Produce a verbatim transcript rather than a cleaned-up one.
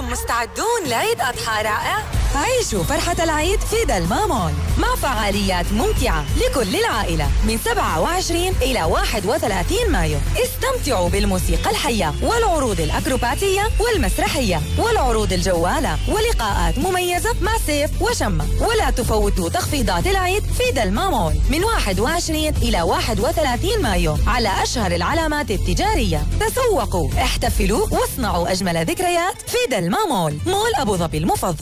أنتم مستعدون لعيد أضحى رائع؟ عيشوا فرحة العيد في دلما مول مع فعاليات ممتعة لكل العائلة من سبعة وعشرين إلى واحد وثلاثين مايو. استمتعوا بالموسيقى الحية والعروض الأكروباتية والمسرحية والعروض الجوالة ولقاءات مميزة مع سيف وشمة. ولا تفوتوا تخفيضات العيد في دلما مول من واحد وعشرين إلى واحد وثلاثين مايو على أشهر العلامات التجارية. تسوقوا، احتفلوا واصنعوا أجمل ذكريات في دلما مول، مول أبو ظبي المفضل.